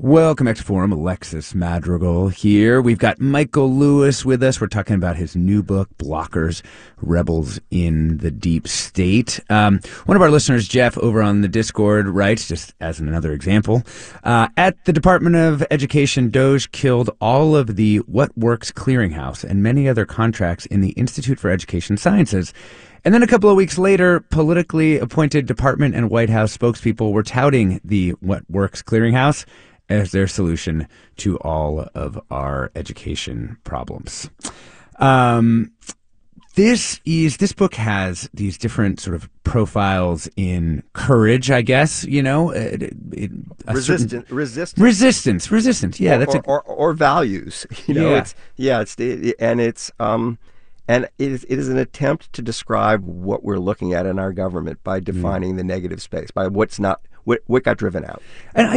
Welcome back to Forum. Alexis Madrigal here. We've got Michael Lewis with us. We're talking about his new book, Blockers, Rebels in the Deep State. One of our listeners, Jeff, over on the Discord, writes, just as another example, at the Department of Education, DOJ killed all of the What Works Clearinghouse and many other contracts in the Institute for Education Sciences. And then a couple of weeks later, politically appointed department and White House spokespeople were touting the What Works Clearinghouse as their solution to all of our education problems. This book has these different sort of profiles in courage, I guess, you know, resistance. Yeah, that's or values. You know, yeah. And it is an attempt to describe what we're looking at in our government by defining the negative space, by what got driven out. And